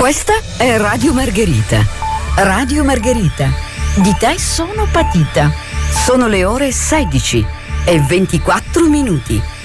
Questa è Radio Margherita. Radio Margherita. Di te sono patita. Sono le ore 16 e 24 minuti.